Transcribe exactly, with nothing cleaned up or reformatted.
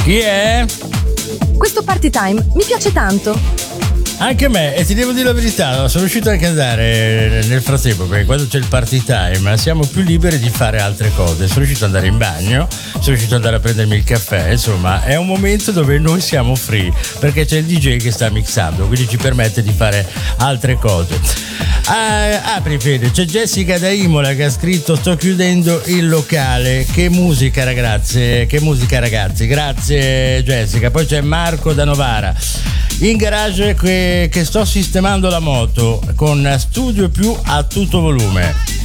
Chi è? Questo party time mi piace tanto. Anche a me, e ti devo dire la verità, sono riuscito anche ad andare nel frattempo, perché quando c'è il party time siamo più liberi di fare altre cose. Sono riuscito ad andare in bagno, sono riuscito ad andare a prendermi il caffè, insomma è un momento dove noi siamo free, perché c'è il D J che sta mixando, quindi ci permette di fare altre cose. Ah, apri Fede, c'è Jessica da Imola che ha scritto: sto chiudendo il locale, che musica ragazze, che musica ragazzi, grazie Jessica. Poi c'è Marco da Novara, in garage che, che sto sistemando la moto con studio più a tutto volume.